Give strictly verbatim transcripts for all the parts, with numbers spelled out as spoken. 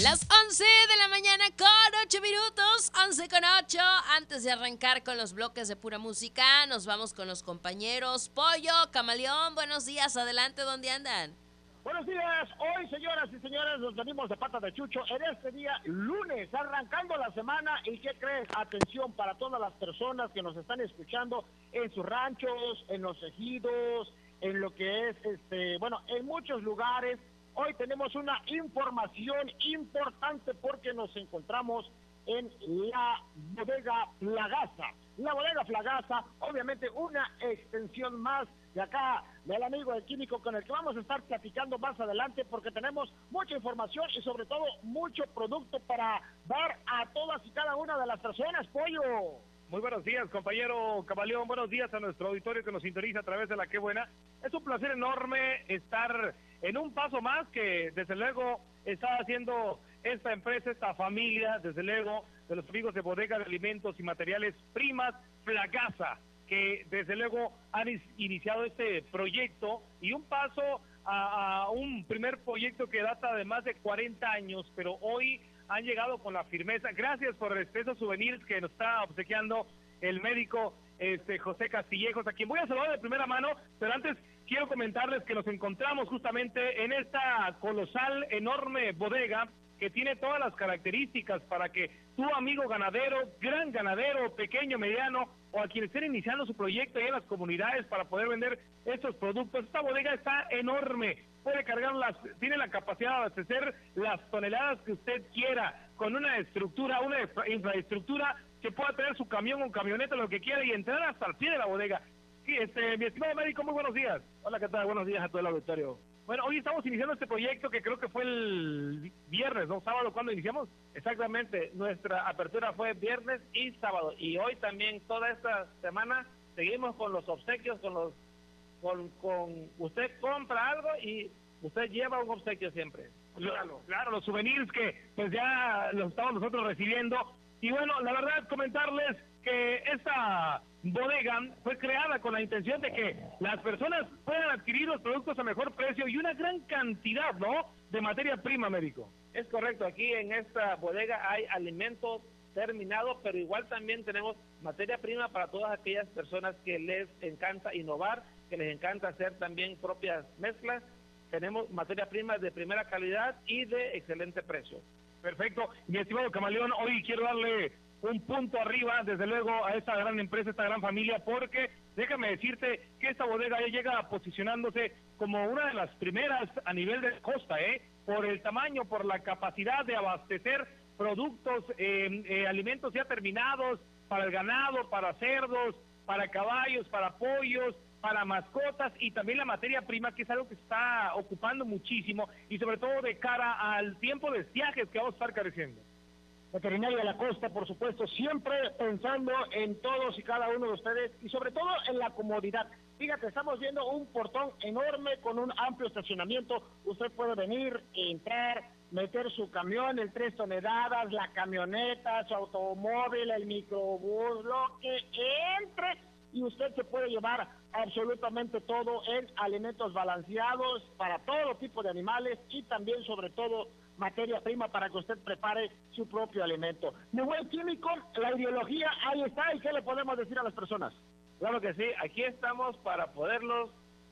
Las once de la mañana con ocho minutos, once con ocho. Antes de arrancar con los bloques de pura música, nos vamos con los compañeros. Pollo, Camaleón, buenos días, adelante, ¿dónde andan? Buenos días, hoy señoras y señores nos venimos de pata de chucho en este día lunes, arrancando la semana. ¿Y qué crees? Atención para todas las personas que nos están escuchando en sus ranchos, en los ejidos, en lo que es, este, bueno, en muchos lugares. Hoy tenemos una información importante porque nos encontramos en la bodega Flagaza. La bodega Flagaza, obviamente una extensión más de acá, del amigo del químico con el que vamos a estar platicando más adelante, porque tenemos mucha información y sobre todo mucho producto para dar a todas y cada una de las personas. Pollo. Muy buenos días, compañero Camaleón. Buenos días a nuestro auditorio que nos sintoniza a través de La Qué Buena. Es un placer enorme estar en un paso más que, desde luego, está haciendo esta empresa, esta familia, desde luego, de los amigos de Bodega de Alimentos y Materiales Primas Flagaza, que desde luego han iniciado este proyecto y un paso a, a un primer proyecto que data de más de cuarenta años, pero hoy han llegado con la firmeza. Gracias por esos souvenirs que nos está obsequiando el médico este José Castillejos, a quien voy a saludar de primera mano, pero antes quiero comentarles que nos encontramos justamente en esta colosal, enorme bodega que tiene todas las características para que tu amigo ganadero, gran ganadero, pequeño, mediano, o a quien esté iniciando su proyecto ahí en las comunidades para poder vender estos productos. Esta bodega está enorme, puede cargar las, tiene la capacidad de abastecer las toneladas que usted quiera, con una estructura, una infraestructura que pueda tener su camión o camioneta, lo que quiera, y entrar hasta el pie de la bodega. Sí, este, mi estimado médico, muy buenos días. Hola, ¿qué tal? Buenos días a todo el auditorio. Bueno, hoy estamos iniciando este proyecto que creo que fue el viernes, ¿no? ¿Sábado cuándo iniciamos? Exactamente, nuestra apertura fue viernes y sábado, y hoy también toda esta semana seguimos con los obsequios, con los, con, con usted compra algo y usted lleva un obsequio siempre. Claro, claro, los souvenirs que pues ya los estamos nosotros recibiendo. Y bueno, la verdad, comentarles que esta bodega fue creada con la intención de que las personas puedan adquirir los productos a mejor precio y una gran cantidad, ¿no?, de materia prima, médico. Es correcto, aquí en esta bodega hay alimentos terminados, pero igual también tenemos materia prima para todas aquellas personas que les encanta innovar, que les encanta hacer también propias mezclas. Tenemos materia prima de primera calidad y de excelente precio. Perfecto. Mi estimado Camaleón, hoy quiero darle un punto arriba, desde luego, a esta gran empresa, esta gran familia, porque déjame decirte que esta bodega ya llega posicionándose como una de las primeras a nivel de costa, ¿eh? Por el tamaño, por la capacidad de abastecer productos, eh, eh, alimentos ya terminados para el ganado, para cerdos, para caballos, para pollos, para mascotas, y también la materia prima, que es algo que está ocupando muchísimo, y sobre todo de cara al tiempo de estiajes que vamos a estar careciendo. Veterinaria de la Costa, por supuesto, siempre pensando en todos y cada uno de ustedes y sobre todo en la comodidad. Fíjate, estamos viendo un portón enorme con un amplio estacionamiento. Usted puede venir, entrar, meter su camión, el tres toneladas, la camioneta, su automóvil, el microbús, lo que entre, y usted se puede llevar absolutamente todo en alimentos balanceados para todo tipo de animales y también, sobre todo, materia prima para que usted prepare su propio alimento. Mi buen químico, la ideología ahí está, ¿y qué le podemos decir a las personas? Claro que sí, aquí estamos para poderlos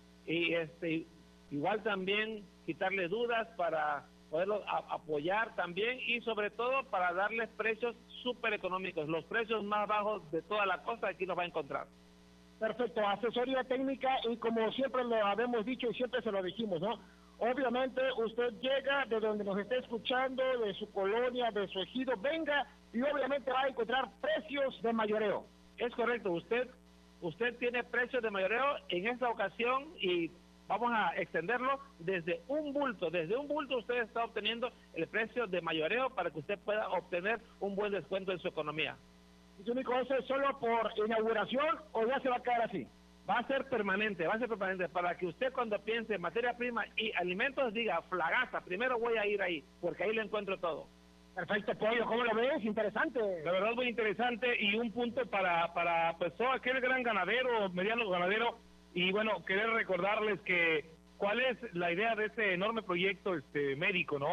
y este igual también quitarle dudas, para poderlos a, apoyar también, y sobre todo para darles precios súper económicos, los precios más bajos de toda la costa aquí los va a encontrar. Perfecto, asesoría técnica, y como siempre lo habemos dicho y siempre se lo dijimos, ¿no? Obviamente usted llega de donde nos esté escuchando, de su colonia, de su ejido, venga y obviamente va a encontrar precios de mayoreo. Es correcto, usted usted tiene precios de mayoreo en esta ocasión, y vamos a extenderlo desde un bulto, desde un bulto usted está obteniendo el precio de mayoreo para que usted pueda obtener un buen descuento en su economía. ¿Y único eso es solo por inauguración o ya se va a quedar así? Va a ser permanente, va a ser permanente, para que usted cuando piense en materia prima y alimentos diga Flagaza, primero voy a ir ahí, porque ahí le encuentro todo. Perfecto, Pollo, ¿cómo lo ves? Interesante. La verdad, muy interesante, y un punto para, para pues todo aquel gran ganadero, mediano ganadero, y bueno, querer recordarles que cuál es la idea de este enorme proyecto este médico, ¿no?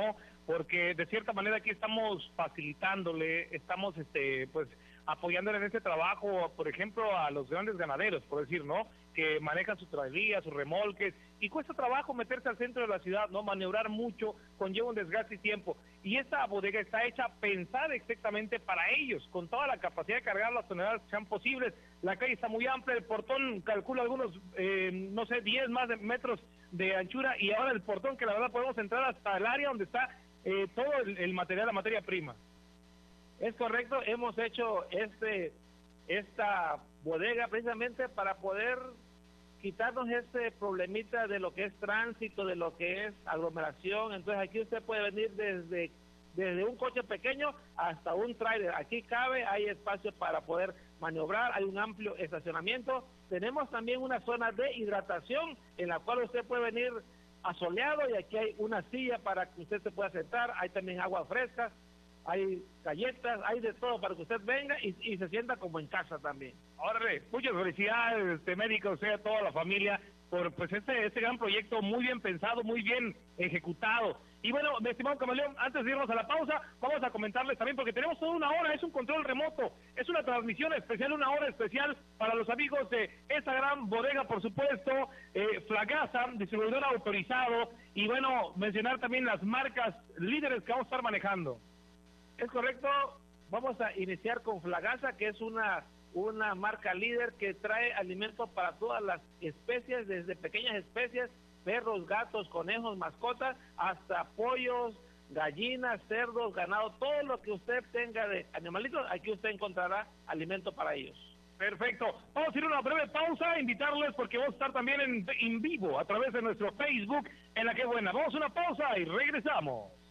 porque de cierta manera aquí estamos facilitándole, estamos este pues apoyándole en este trabajo, por ejemplo, a los grandes ganaderos, por decir, ¿no? Que manejan sus trailías, sus remolques, y cuesta trabajo meterse al centro de la ciudad, ¿no? Maniobrar mucho, conlleva un desgaste y tiempo. Y esta bodega está hecha pensada exactamente para ellos, con toda la capacidad de cargar las toneladas que sean posibles. La calle está muy amplia, el portón calcula algunos, eh, no sé, diez más de metros de anchura, y ahora el portón que la verdad podemos entrar hasta el área donde está eh, todo el, el material, la materia prima. Es correcto, hemos hecho este esta bodega precisamente para poder quitarnos ese problemita de lo que es tránsito, de lo que es aglomeración. Entonces aquí usted puede venir desde desde un coche pequeño hasta un tráiler. Aquí cabe, hay espacio para poder maniobrar, hay un amplio estacionamiento. Tenemos también una zona de hidratación en la cual usted puede venir asoleado, y aquí hay una silla para que usted se pueda sentar. Hay también agua fresca, hay galletas, hay de todo para que usted venga y, y se sienta como en casa también. Órale, muchas felicidades, este médico, o sea, toda la familia, por pues este, este gran proyecto muy bien pensado, muy bien ejecutado. Y bueno, mi estimado Camaleón, antes de irnos a la pausa, vamos a comentarles también, porque tenemos toda una hora, es un control remoto, es una transmisión especial, una hora especial para los amigos de esta gran bodega, por supuesto, eh, Flagasa, distribuidor autorizado, y bueno, mencionar también las marcas líderes que vamos a estar manejando. Es correcto, vamos a iniciar con Flagasa, que es una una marca líder que trae alimentos para todas las especies, desde pequeñas especies, perros, gatos, conejos, mascotas, hasta pollos, gallinas, cerdos, ganado, todo lo que usted tenga de animalitos, aquí usted encontrará alimento para ellos. Perfecto, vamos a ir a una breve pausa, invitarles porque vamos a estar también en, en vivo a través de nuestro Facebook en La Que Buena. Vamos a una pausa y regresamos.